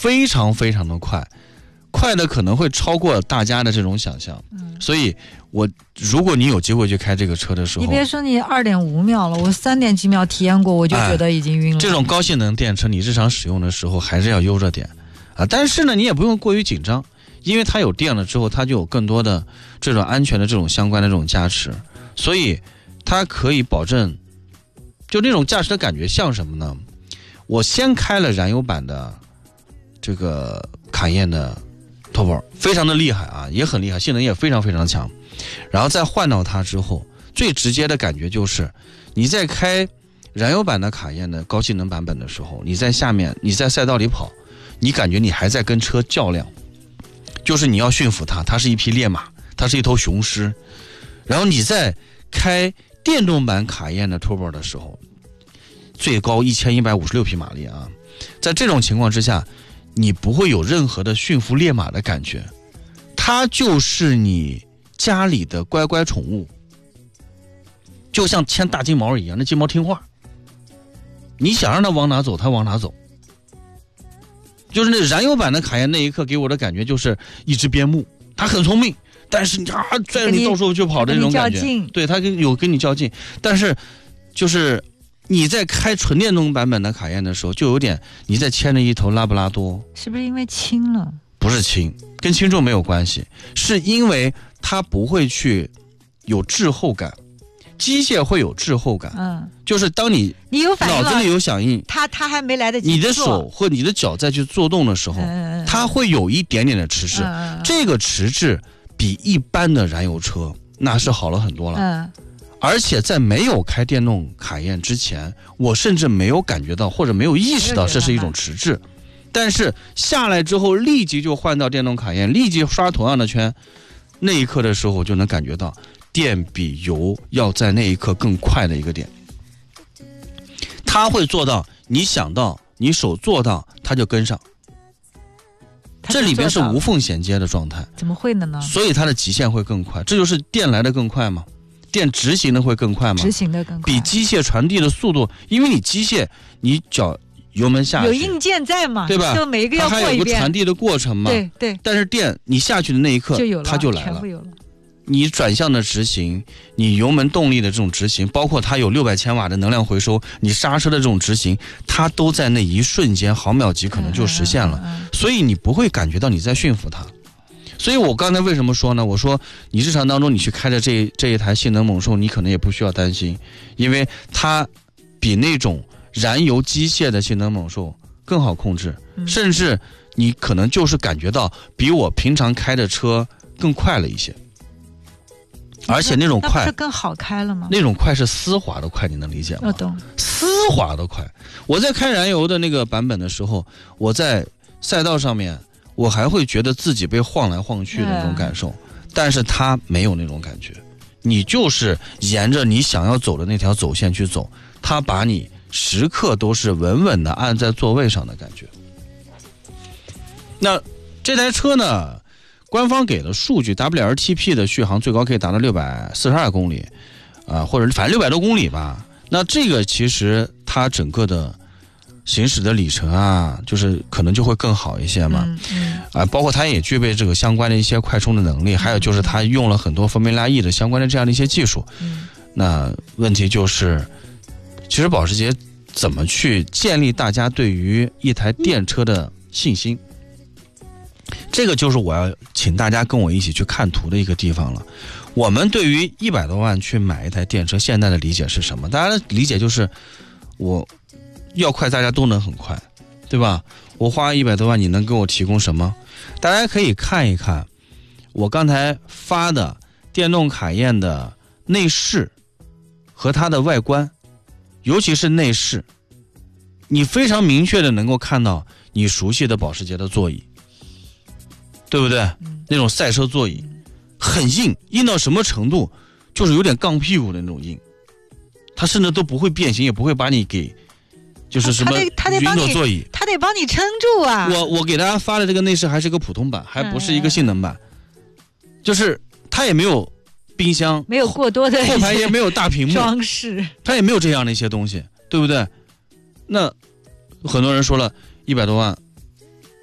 非常非常的快，快的可能会超过大家的这种想象。所以如果你有机会去开这个车的时候， 你别说你2.5秒了，我3点几秒体验过，我就觉得已经晕了。 这种高性能电车你日常使用的时候还是要悠着点啊。但是呢，你也不用过于紧张，因为它有电了之后，它就有更多的这种安全的这种相关的这种加持，所以它可以保证，就那种驾驶的感觉像什么呢？我先开了燃油版的这个卡宴的 Turbo， 非常的厉害啊，也很厉害，性能也非常非常强。然后再换到它之后，最直接的感觉就是你在开燃油版的卡宴的高性能版本的时候，你在下面，你在赛道里跑，你感觉你还在跟车较量，就是你要驯服它，它是一匹烈马，它是一头雄狮。然后你在开电动版卡宴的 Turbo 的时候，最高1156匹马力啊，在这种情况之下，你不会有任何的驯服烈马的感觉，它就是你家里的乖乖宠物，就像牵大金毛一样，那金毛听话，你想让它往哪走它往哪走。就是那燃油版的卡宴那一刻给我的感觉就是一只边牧，它很聪明，但是你拽着你到处去跑的那种感觉，对，它有跟你较劲。但是就是你在开纯电动版本的卡宴的时候，就有点你在牵着一头拉布拉多。 是不是因为轻了？ 不是轻，跟轻重没有关系，是因为它不会去有滞后感。机械会有滞后感，就是当你有反应了， 脑子里有响应， 它还没来得及， 你的手或你的脚再去做动的时候，它会有一点点的迟滞，这个迟滞比一般的燃油车那是好了很多了。而且在没有开电动卡宴之前，我甚至没有感觉到或者没有意识到这是一种迟滞，但是下来之后立即就换到电动卡宴，立即刷同样的圈，那一刻的时候我就能感觉到电比油要在那一刻更快的一个点，它会做到你想到你手做到它就跟上，这里边是无缝衔接的状态。 怎么会呢？ 所以它的极限会更快，这就是电来的更快嘛，电执行的会更快嘛， 执行的更快， 比机械传递的速度，因为你机械你脚油门下去有硬件在嘛， 对吧？ 就每一个要过一遍， 它还有个传递的过程嘛， 对。 但是电你下去的那一刻它就来了， 全部有了。 你转向的执行，你油门动力的这种执行，包括它有600千瓦的能量回收，你刹车的这种执行，它都在那一瞬间毫秒级可能就实现了，所以你不会感觉到你在驯服它。所以我刚才为什么说呢？我说你日常当中你去开着这一台性能猛兽，你可能也不需要担心，因为它比那种燃油机械的性能猛兽更好控制，甚至你可能就是感觉到比我平常开的车更快了一些。而且那种快， 那不是更好开了吗？ 那种快是丝滑的快，你能理解吗？ 我懂， 丝滑的快。我在开燃油的那个版本的时候，我在赛道上面，我还会觉得自己被晃来晃去的那种感受，但是它没有那种感觉。你就是沿着你想要走的那条走线去走，它把你时刻都是稳稳的按在座位上的感觉。那这台车呢？官方给了数据 ，WLTP 的续航最高可以达到642公里，或者反正600多公里吧。那这个其实它整个的行驶的里程啊，就是可能就会更好一些嘛。包括它也具备这个相关的一些快充的能力，还有就是它用了很多Formula E的相关的这样的一些技术。那问题就是，其实保时捷怎么去建立大家对于一台电车的信心？这个就是我要请大家跟我一起去看图的一个地方了。我们对于100多万去买一台电车，现在的理解是什么？大家的理解就是我要快，大家都能很快，对吧？我花100多万，你能给我提供什么？大家可以看一看我刚才发的电动卡宴的内饰和它的外观，尤其是内饰，你非常明确的能够看到你熟悉的保时捷的座椅，对不对？那种赛车座椅很硬，硬到什么程度？就是有点杠屁股的那种硬，它甚至都不会变形，也不会把你给就是什么云朵座椅， 它得帮你撑住啊。 我给大家发的这个内饰还是个普通版，还不是一个性能版，就是它也没有冰箱， 没有过多的后排也没有大屏幕装饰， 它也没有这样的一些东西，对不对？那很多人说了，100多万